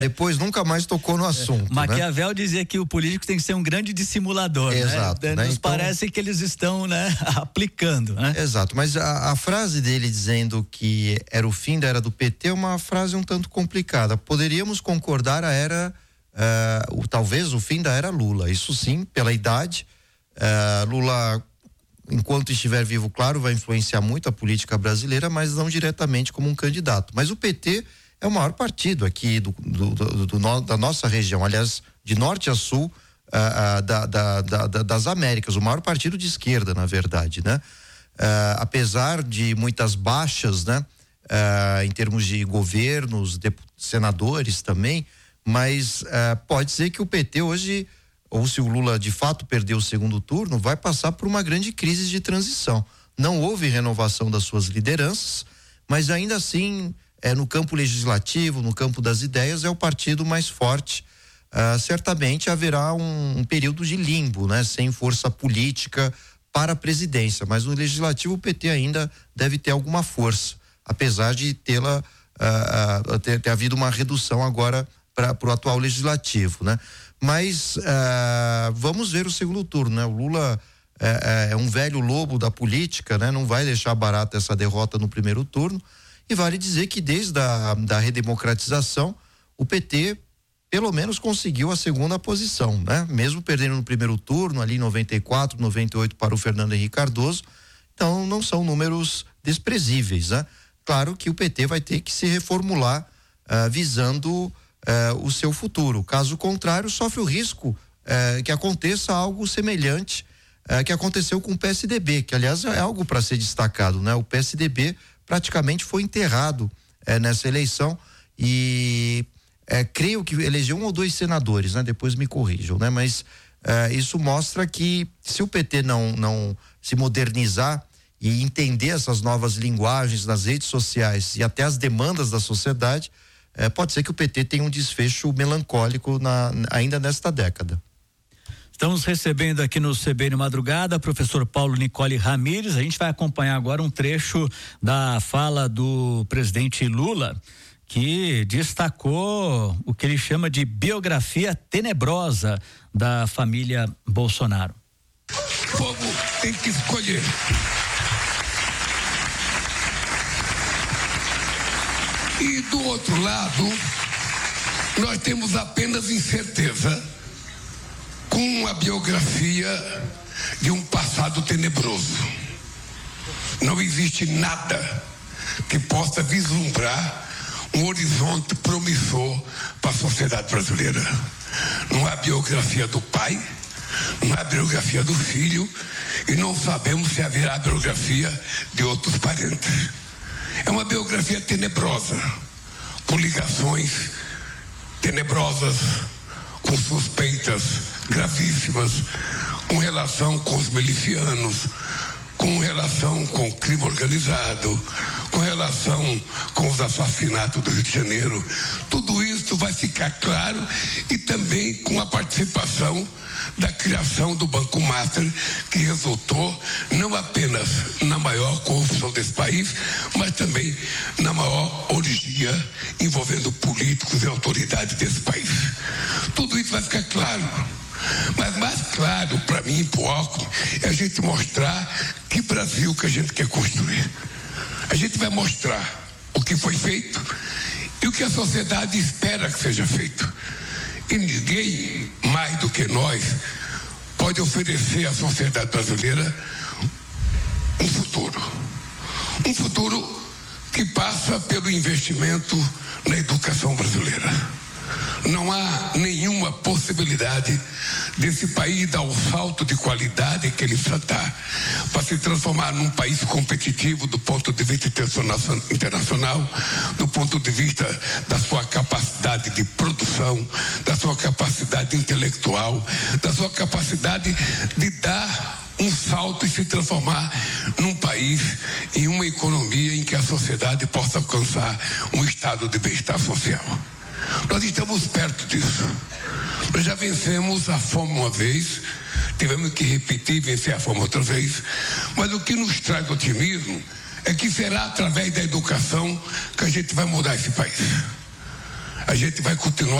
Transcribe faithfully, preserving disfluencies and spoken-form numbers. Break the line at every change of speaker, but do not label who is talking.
depois nunca mais tocou no assunto.
É, Maquiavel
né?
dizia que o político tem que ser um grande dissimulador.
Exato.
Né?
Né?
Nos
então,
parece que eles estão, né, aplicando. Né?
Exato, mas a, a frase dele dizendo que era o fim da era do P T é uma frase um tanto complicada. Poderíamos concordar a era, uh, o, talvez o fim da era Lula. Isso sim, pela idade. Uh, Lula, enquanto estiver vivo, claro, vai influenciar muito a política brasileira, mas não diretamente como um candidato. Mas o P T é o maior partido aqui do, do, do, do, da nossa região, aliás, de norte a sul uh, uh, da, da, da, das Américas, o maior partido de esquerda, na verdade, né? Uh, apesar de muitas baixas, né? Uh, em termos de governos, de, senadores também, mas uh, pode ser que o P T hoje, ou se o Lula de fato perdeu o segundo turno, vai passar por uma grande crise de transição. Não houve renovação das suas lideranças, mas ainda assim, é, no campo legislativo, no campo das ideias, é o partido mais forte. Uh, certamente haverá um, um período de limbo, né? Sem força política para a presidência, mas no legislativo o P T ainda deve ter alguma força, apesar de tê-la uh, uh, ter, ter havido uma redução agora para o atual legislativo, né? Mas uh, vamos ver o segundo turno, né? O Lula é, é um velho lobo da política, né? Não vai deixar barata essa derrota no primeiro turno. E vale dizer que desde a da redemocratização, o P T pelo menos conseguiu a segunda posição, né? Mesmo perdendo no primeiro turno, ali em noventa e quatro, noventa e oito para o Fernando Henrique Cardoso. Então não são números desprezíveis, né? Claro que o P T vai ter que se reformular uh, visando uh, o seu futuro. Caso contrário, sofre o risco uh, que aconteça algo semelhante uh, que aconteceu com o P S D B, que aliás é algo para ser destacado, né? O P S D B praticamente foi enterrado uh, nessa eleição e uh, creio que elegeu um ou dois senadores, né? Depois me corrijam, né? Mas uh, isso mostra que se o P T não, não se modernizar e entender essas novas linguagens nas redes sociais e até as demandas da sociedade, eh, pode ser que o P T tenha um desfecho melancólico na, ainda nesta década.
Estamos recebendo aqui no C B N Madrugada professor Paulo Nicole Ramires. A gente vai acompanhar agora um trecho da fala do presidente Lula, que destacou o que ele chama de biografia tenebrosa da família Bolsonaro.
O povo tem que escolher. E do outro lado, nós temos apenas incerteza com a biografia de um passado tenebroso. Não existe nada que possa vislumbrar um horizonte promissor para a sociedade brasileira. Não há biografia do pai, não há biografia do filho e não sabemos se haverá biografia de outros parentes. É uma biografia tenebrosa, com ligações tenebrosas, com suspeitas gravíssimas, com relação com os milicianos, com relação com o crime organizado, com relação com os assassinatos do Rio de Janeiro. Tudo isso vai ficar claro e também com a participação da criação do Banco Master, que resultou não apenas na maior corrupção desse país, mas também na maior orgia envolvendo políticos e autoridades desse país. Tudo isso vai ficar claro. Mas mais claro para mim, para o Alckmin, é a gente mostrar que Brasil que a gente quer construir. A gente vai mostrar o que foi feito e o que a sociedade espera que seja feito. E ninguém mais do que nós pode oferecer à sociedade brasileira um futuro. Um futuro que passa pelo investimento na educação brasileira. Não há nenhuma possibilidade desse país dar o salto de qualidade que ele precisa dar para se transformar num país competitivo do ponto de vista internacional, do ponto de vista da sua capacidade de produção, da sua capacidade intelectual, da sua capacidade de dar um salto e se transformar num país, em uma economia em que a sociedade possa alcançar um estado de bem-estar social. Nós estamos perto disso. Nós já vencemos a fome uma vez, tivemos que repetir e vencer a fome outra vez, mas o que nos traz otimismo é que será através da educação que a gente vai mudar esse país. A gente vai continuar